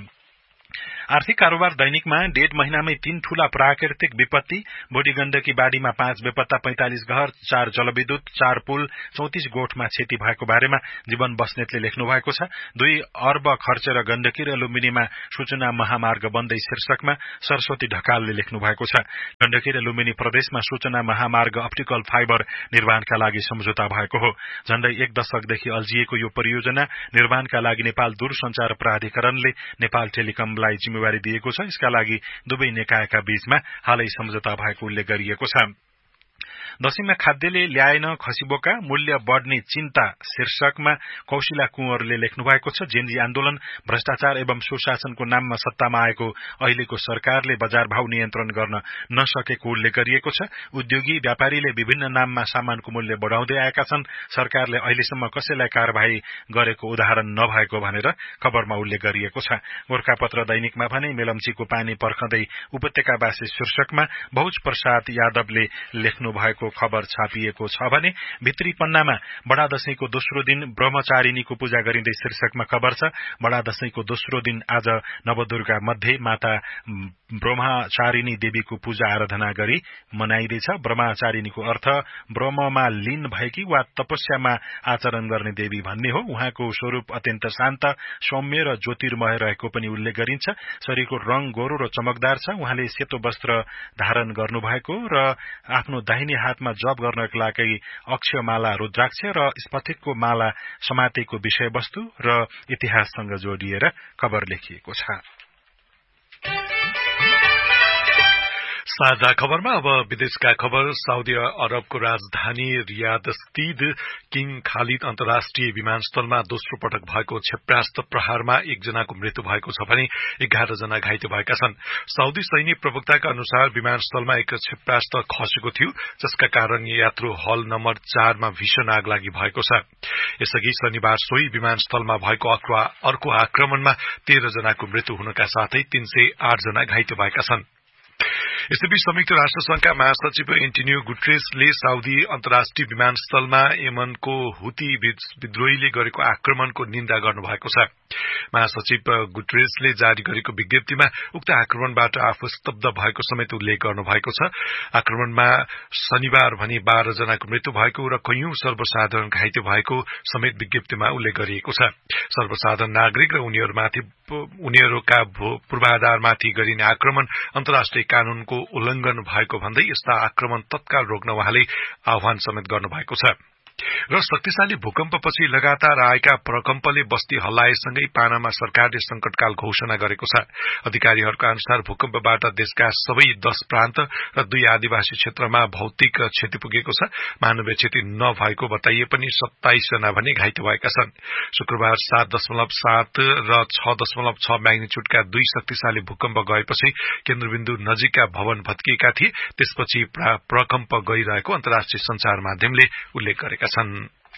J: आर्थिक कारोबार दैनिकमा डेढ़ महिनामै तीन ठूला प्राकृतिक विपत्ति, बोडीगण्डकी बाढ़ीमा पाँच बेपत्ता, पैंतालिस घर, चार जलविद्युत, चार पुल, चौतिस गोठमा क्षति भएको बारेमा जीवन बस्नेतले लेख्नु भएको छ। दुई अर्ब खर्चेर गण्डकी र लुम्बिनीमा सूचना महामार्ग बन्दै शीर्षकमा सरस्वती ढकालले लेख्नु भएको छ। गण्डकी र लुम्बिनी प्रदेशमा सूचना महामार्ग अप्टिकल फाइबर निर्माणका लागि सम्झौता भएको हो। झण्डै एक दशकदेखि अल्झिएको यो परियोजना निर्माणका लागि नेपाल दूरसञ्चार प्राधिकरणले नेपाल टेलिकमलाई जिम्मेवारी दिएको छ। यसका लागि दुवै निकायका बीचमा हालै सम्झौता भएको उल्लेख गरिएको छ। दशैंमा खाद्यले ल्याएन खसीबोका, मूल्य बढ़ने चिन्ता शीर्षकमा कौशिला कुँवरले लेख्नु भएको छ। जेन्जी आन्दोलन, भ्रष्टाचार एवं सुशासनको नाममा सत्तामा आएको अहिलेको सरकारले बजार भाव नियन्त्रण गर्न नसकेको उल्लेख गरिएको छ। उद्योगी व्यापारीले विभिन्न नाममा सामानको मूल्य बढ़ाउँदै आएका छन्। सरकारले अहिलेसम्म कसैलाई कार्यवाही गरेको उदाहरण नभएको भनेर खबरमा उल्लेख गरिएको छ। गोरखापत्र दैनिकमा भने मेलम्चीको पानी पर्खदै उपत्यकावासी शीर्षकमा भौज प्रसाद यादवले लेख्नु भएको जसको खबर छापिएको छ भने भित्री पन्नामा बडा दशैंको दोस्रो दिन ब्रह्मचारिणीको पूजा गरिँदै शीर्षकमा खबर छ। बडा दशैंको दोस्रो दिन आज नवदुर्गा मध्ये माता ब्रह्मचारिणी देवीको पूजा आराधना गरी मनाइँदैछ। ब्रह्मचारिणीको अर्थ ब्रह्ममा लीन भएकी वा तपस्यामा आचरण गर्ने देवी भन्ने हो। उहाँको स्वरूप अत्यन्त शान्त, सौम्य र ज्योतिर्मय रहेको पनि उल्लेख गरिन्छ। शरीरको रंग गोरो र चमकदार छ। उहाँले सेतो वस्त्र धारण गर्नुभएको र आफ्नो दाहिने हातमा जप गर्नका लागि अक्षयमाला, रुद्राक्ष र स्फटिकको माला समातेको विषयवस्तु र इतिहाससँग जोडिएर खबर लेखिएको छ।
O: साझा खबरमा अब विदेशका खबर। साउदी अरबको राजधानी रियाद स्थित किङ खालिद अन्तर्राष्ट्रिय विमानस्थलमा दोस्रो पटक भएको क्षेप्रास्त्र प्रहारमा एकजनाको मृत्यु भएको छ भने एघार जना घाइते भएका छन्। साउदी सैनिक प्रवक्ताका अनुसार विमानस्थलमा एक क्षेप्रास्त्र खसेको थियो, जसका कारण यात्रु हल नम्बर चारमा भीषण आग लागि भएको छ। यसअघि शनिबार सोही विमानस्थलमा भएको अर्को आक्रमणमा तेह्र जनाको मृत्यु हुनका साथै तीन सय आठ जना घाइते भएका छन्। यसैबीच संयुक्त राष्ट्र संघका महासचिव एन्टोनियो गुटेरेसले साउदी अन्तर्राष्ट्रिय विमानस्थलमा यमनको हुती विद्रोहीले गरेको आक्रमणको निन्दा गर्नुभएको छ। महासचिव गुटेरेसले जारी गरेको विज्ञप्तिमा उक्त आक्रमणबाट आफू स्तब्ध भएको समेत उल्लेख गर्नुभएको छ। आक्रमणमा शनिबार भने बाह्र जनाको मृत्यु भएको र कैयौं सर्वसाधारण घाइते भएको समेत विज्ञप्तिमा उल्लेख गरिएको छ। सर्वसाधारण नागरिक र उनीहरूमाथि उनीहरूका पूर्वाधारमाथि गरिने आक्रमण अन्तर्राष्ट्रिय कानूनको उल्लंघन भएको भन्दै यस्ता आक्रमण तत्काल रोक्न उहाँले आह्वान समेत गर्नुभएको छ। र शक्तिशाली भूकम्पपछि लगातार आएका प्रकम्पले बस्ती हल्लाएसँगै पानामा सरकारले संकटकाल घोषणा गरेको छ। अधिकारीहरूका अनुसार भूकम्पबाट देशका सबै दश प्रान्त र दुई आदिवासी क्षेत्रमा भौतिक क्षति पुगेको छ। मानवीय क्षति नभएको बताइए पनि सत्ताइस जना भने घाइते भएका छन्। शुक्रबार सात दशमलव सात र छ दशमलव छ म्याग्निच्युडका दुई शक्तिशाली भूकम्प गएपछि केन्द्रबिन्दु नजिकका भवन भत्किएका थिए। त्यसपछि प्रकम्प गइरहेको अन्तर्राष्ट्रिय संचार माध्यमले उल्लेख गरेका छन्।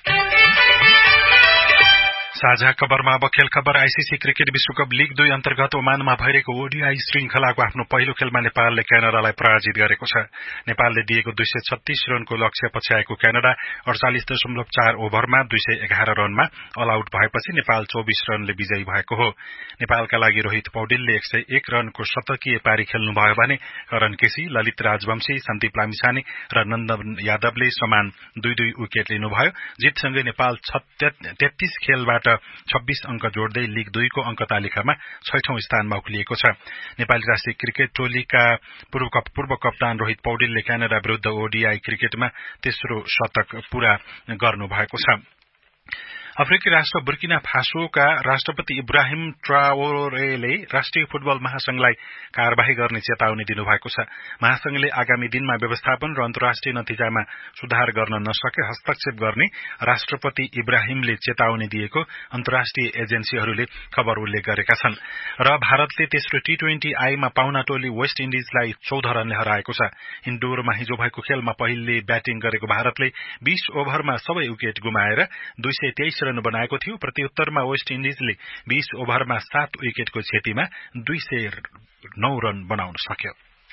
J: साझा खबरमा अब खेल खबर। आईसीसी क्रिकेट विश्वकप लीग दुई अन्तर्गत ओमानमा भइरहेको ओडीआई श्रृंखलाको आफ्नो पहिलो खेलमा नेपालले क्यानाडालाई पराजित गरेको छ। नेपालले दिएको दुई सय छत्तीस रनको लक्ष्य पछ्याएको क्यानाडा अडचालिस दशमलव चार ओभरमा दुई सय एघार रनमा अल आउट भएपछि नेपाल चौबिस रनले विजयी भएको हो। नेपालका लागि रोहित पौडेलले एक सय एक रनको शतकीय पारी खेल्नुभयो भने करण केसी, ललित राजवंशी, सन्दीप लामिछाने र नन्दन यादवले समान दुई दुई विकेट लिनुभयो। जितसँगै नेपाल तेत्तीस खेलबाट छब्बीस अंक जोड्दै लीग दुईको अंक तालिकामा छैठौं स्थानमा उक्लिएको छ। नेपाली राष्ट्रिय क्रिकेट टोलीका पूर्व पूर्व कप्तान रोहित पौडेलले क्यानाडा विरूद्ध ओडीआई क्रिकेटमा तेस्रो शतक पूरा गर्नुभएको छ। अफ्रिकी राष्ट्र बुर्किना फासोका राष्ट्रपति इब्राहिम ट्राओरेले राष्ट्रिय फुटबल महासंघलाई कार्यवाही गर्ने चेतावनी दिनुभएको छ। महासंघले आगामी दिनमा व्यवस्थापन र अन्तर्राष्ट्रिय नतिजामा सुधार गर्न नसके हस्तक्षेप गर्ने राष्ट्रपति इब्राहिमले चेतावनी दिएको अन्तर्राष्ट्रिय एजेन्सीहरूले खबर उल्लेख गरेका छन्। र भारतले तेस्रो टी ट्वेन्टी आईमा पाहुना टोली वेस्ट इन्डिजलाई चौध रनले हराएको छ। इन्डोरमा हिजो भएको खेलमा पहिले ब्याटिङ गरेको भारतले बीस ओभरमा सबै विकेट गुमाएर दुई सय तेइस रन बनाएको थियो। प्रत्युत्तरमा वेस्ट इन्डिजले बीस ओभरमा सात विकेटको क्षतिमा दुई सय नौ रन बनाउन सक्यो।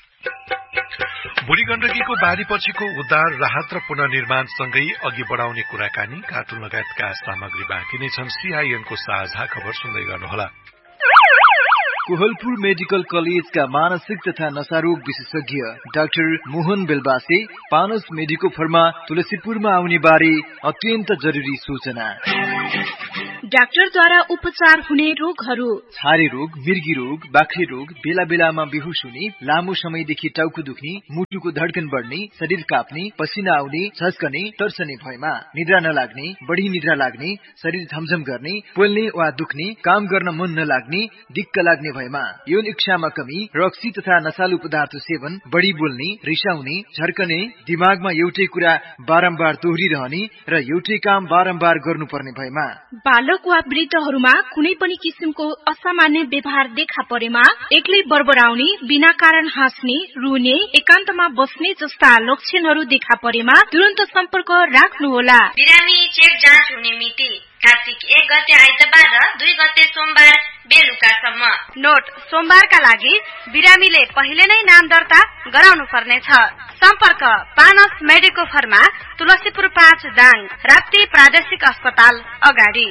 O: बुढी गण्डकीको बारीपछिको उद्धार, राहत र पुनर्निर्माणसँगै अघि बढाउने कुराकानी, कार्टुन लगायतका सामग्री बाँकी नै छन्। सीआईएनको साझा खबर सुन्दै गर्नुहोला।
A: कोहलपुर मेडिकल कलेजका मानसिक तथा नशारोग विशेषज्ञ डाक्टर मोहन बेलबासे पानस मेडिकोफरमा तुलसीपुरमा आउने बारे अत्यन्त जरुरी सूचना।
G: डाक्टरद्वारा उपचार हुने रोगहरू:
A: छारे रोग, मिर्गी रोग, बाख्रे रोग, बेला बेलामा बेहोस हुने, लामो समयदेखि टाउको दुख्ने, मुटुको धड्कन बढ्ने, शरीर काप्ने, पसिना आउने, झस्कने, तर्सने भएमा, निद्रा नलाग्ने, बढी निद्रा लाग्ने, शरीर झमझम गर्ने, पोल्ने वा दुख्ने, काम गर्न मन नलाग्ने, दिक्क लाग्ने भएमा, यौन इच्छामा कमी, रक्सी तथा नशालु पदार्थ सेवन, बढी बोल्ने, रिसाउने, झर्कने, दिमागमा एउटै कुरा बारम्बार दोहोरिरहने र एउटै काम बारम्बार गर्नुपर्ने भएमा,
G: बालक बालक वा वृद्धहरूमा कुनै पनि किसिमको असामान्य व्यवहार देखा परेमा एक्लै बरबराउने, बिना कारण हाँस्ने, रुने, एकान्तमा बस्ने जस्ता लक्षणहरू देखा परेमा तुरन्त सम्पर्क राख्नुहोला।
T: बिरामी चेक जाँच हुने मिति कार्तिक एक गते आइतबार र दुई गते सोमबार बेलुकासम्म।
C: नोट, सोमबारका लागि बिरामीले पहिले नै नाम दर्ता गराउनु पर्नेछ। सम्पर्क पानस मेडिको फर्मा, तुलसीपुर पाँच दाङ, राप्ती प्रादेशिक अस्पताल अगाडि।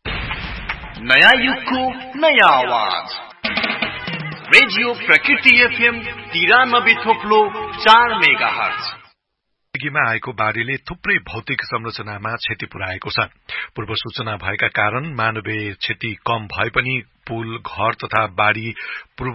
H: नयाँ युगको नयाँ आवाज रेडियो प्रकृति एफएम तिरानब्बे थोप्लो चार मेगा हर्ज।
O: मा आएको बाढ़ीले थुप्रै भौतिक संरचनामा क्षति पुर्याएको छ। पूर्व सूचना भएका कारण मानवीय क्षति कम भए पनि पुल, घर तथा बाढ़ी पूर्व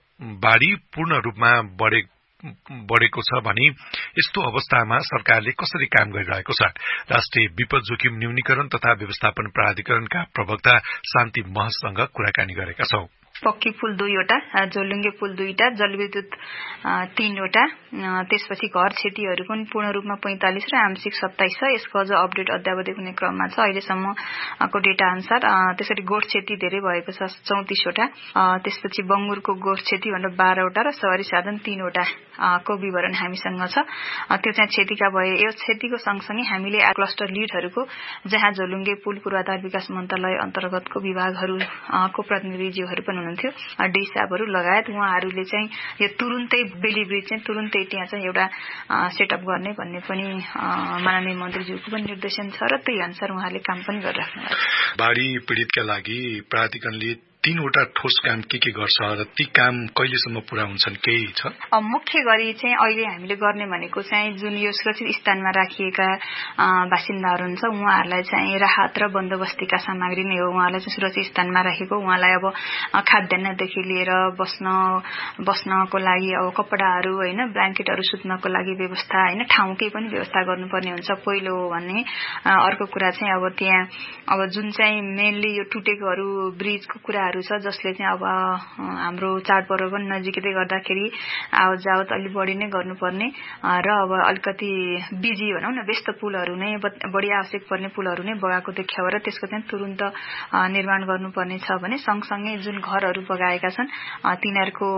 O: बाढ़ी पूर्ण रूपमा बढे बढ़ेको छ भने यस्तो अवस्थामा सरकारले कसरी काम गरिरहेको छ? राष्ट्रिय विपद जोखिम न्यूनीकरण तथा व्यवस्थापन प्राधिकरणका प्रवक्ता शान्ति महसँग कुराकानी गरेका छौं।
S: पक्की पुल दुईवटा, जोलुङ्गे पुल दुईटा, जलविद्युत तीनवटा, त्यसपछि घर क्षतिहरू पनि पूर्ण रूपमा पैंतालिस र आंशिक सत्ताइस छ। यसको अझ अपडेट अद्यावधि हुने क्रममा छ अहिलेसम्मको डेटा अनुसार। त्यसरी गोठ क्षति धेरै भएको छ, चौतिसवटा। त्यसपछि बंगुरको गोठ क्षति भनेर बाह्रवटा र सवारी साधन तीनवटा को विवरण हामीसँग छ। त्यो चाहिँ क्षतिका भए। यो क्षतिको सँगसँगै हामीले क्लस्टर लिडहरूको, जहाँ जोलुङ्गे पुल पूर्वाधार विकास मन्त्रालय अन्तर्गतको विभागहरूको प्रतिनिधिज्यूहरू पनि हुनुहुन्थ्यो, डिसाबहरू लगायत उहाँहरूले चाहिँ यो तुरुन्तै बेली ब्रिज चाहिँ तुरुन्तै त्यहाँ चाहिँ एउटा सेटअप गर्ने भन्ने पनि माननीय मन्त्रीज्यूको पनि निर्देशन छ र त्यही अनुसार उहाँले काम पनि गरिराख्नु भएको छ।
O: बाढ़ी पीड़ितका लागि प्राधिकरणले तीनवटा ठोस काम के के गर्छ र ती काम कहिलेसम्म पूरा हुन्छन् केही छ?
S: मुख्य गरी चाहिँ अहिले हामीले गर्ने भनेको चाहिँ जुन यो सुरक्षित स्थानमा राखिएका बासिन्दाहरू हुन्छ उहाँहरूलाई चाहिँ राहत र बन्दोबस्तीका सामग्री नै हो। उहाँलाई चाहिँ सुरक्षित स्थानमा राखेको, उहाँलाई अब खाद्यान्नदेखि लिएर बस्न बस्नको लागि अब कपडाहरू होइन, ब्ल्याङ्केटहरू सुत्नको लागि व्यवस्था होइन, ठाउँकै पनि व्यवस्था गर्नुपर्ने हुन्छ पहिलो हो भने। अर्को कुरा चाहिँ अब त्यहाँ अब जुन चाहिँ मेनली यो टुटेकोहरू ब्रिजको कुरा छ जसले चाहिँ अब हाम्रो चाडपर्व पनि नजिकै गर्दाखेरि आवत जावत अलि बढी नै गर्नुपर्ने र अब अलिकति बिजी भनौँ न व्यस्त पुलहरू नै बढी आवश्यक पर्ने पुलहरू नै बगाएको देखियो र त्यसको चाहिँ तुरन्त निर्माण गर्नुपर्ने छ भने सँगसँगै जुन घरहरू बगाएका छन् तिनीहरूको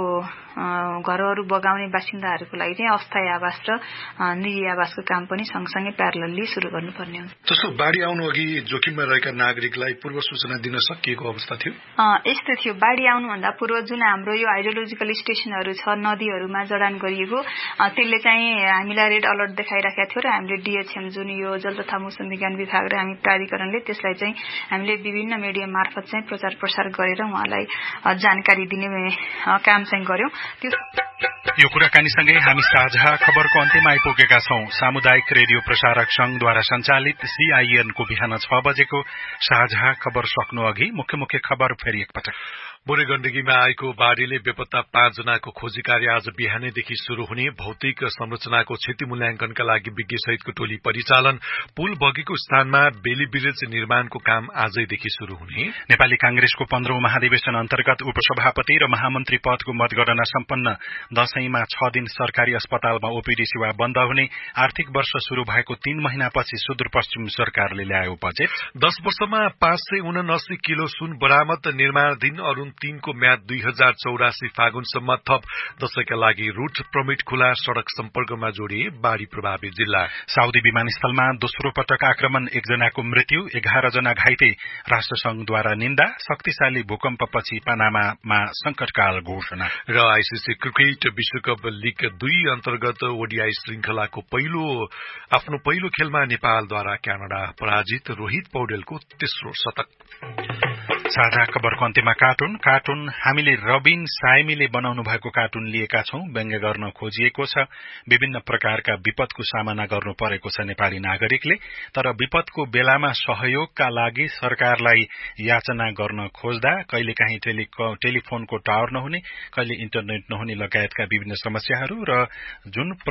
S: घरहरू बगाउने बासिन्दाहरूको लागि चाहिँ अस्थायी आवास र निजी आवासको काम पनि सँगसँगै प्यारलली सुरु गर्नुपर्ने हुन्छ।
O: त्यसो बाढ़ी आउनु अघि जोखिममा रहेका नागरिकलाई पूर्व सूचना दिन सकिएको अवस्था थियो?
S: यस्तो थियो, बाढ़ी आउनुभन्दा पूर्व जुन हाम्रो यो हाइड्रोलोजिकल स्टेशनहरू छ नदीहरूमा जडान गरिएको त्यसले चाहिँ हामीलाई रेड अलर्ट देखाइराखेको थियो र हामीले डीएचएम जुन यो जल तथा मौसम विज्ञान विभाग र हामी प्राधिकरणले त्यसलाई चाहिँ हामीले विभिन्न मिडिया मार्फत चाहिँ प्रचार प्रसार गरेर उहाँलाई जानकारी दिने काम चाहिँ गर्यौं।
J: यो कुराकानीसँगै हामी साझा खबरको अन्त्यमा आइपुगेका छौं। सामुदायिक रेडियो प्रसारक संघद्वारा सञ्चालित सीआईएन को बिहान छ बजेको साझा खबर सक्नु अघि मुख्य मुख्य खबर फेरि एकपटक।
O: बोरे गण्डकीमा आएको बाढ़ीले बेपत्ता पाँच जनाको खोजी कार्य आज बिहानैदेखि शुरू हुने, भौतिक संरचनाको क्षति मूल्याङ्कनका लागि विज्ञ सहितको टोली परिचालन, पुल बगेको स्थानमा बेली ब्रिज निर्माणको काम आजैदेखि शुरू हुने।
J: नेपाली कांग्रेसको पन्ध्रौं महाधिवेशन अन्तर्गत उपसभापति र महामन्त्री पदको मतगणना सम्पन्न, दशैंमा छ दिन सरकारी अस्पतालमा ओपीडी सेवा बन्द हुने, आर्थिक वर्ष शुरू भएको तीन महिनापछि सुदूरपश्चिम सरकारले ल्यायो बजेट।
O: दश वर्षमा पाँच सय उनासी किलो सुन बरामद, निर्माणाधीन अरूण तीनको म्याद दुई हजार चौरासी फागुनसम्म थप। दशैंका लागि रूट परमिट खुला, सड़क सम्पर्कमा जोडिए बाढ़ी प्रभावित जिल्ला।
J: साउदी विमानस्थलमा दोस्रो पटक आक्रमण, एकजनाको मृत्यु, एघार जना घाइते, राष्ट्रसंघद्वारा निन्दा, शक्तिशाली भूकम्पपछि पनामामा संकटकाल घोषणा।
O: र आईसीसी क्रिकेट विश्वकप लीग दुई अन्तर्गत ओडीआई श्रृंखलाको पहिलो आफ्नो पहिलो खेलमा नेपालद्वारा क्यानाडा पराजित, रोहित पौडेलको तेस्रो शतक।
J: साझा खबरको अन्त्यमा कार्टुन कार्टुन हामीले रबिन साइमीले बनाउनु भएको कार्टुन लिएका छौं। व्यङ्ग्य गर्न खोजिएको छ। विभिन्न प्रकारका विपदको सामना गर्नु परेको छ नेपाली नागरिकले, तर विपदको बेलामा सहयोगका लागि सरकारलाई याचना गर्न खोज्दा कहिलेकाहीँ टेलिफोनको टावर नहुने, कहिले इन्टरनेट नहुने लगायतका विभिन्न समस्याहरू र जुन